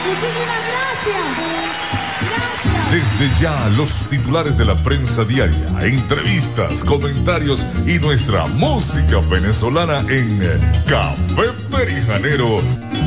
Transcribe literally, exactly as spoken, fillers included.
Muchísimas gracias. Gracias. Desde ya, los titulares de la prensa diaria, entrevistas, comentarios y nuestra música venezolana en Café Perijanero.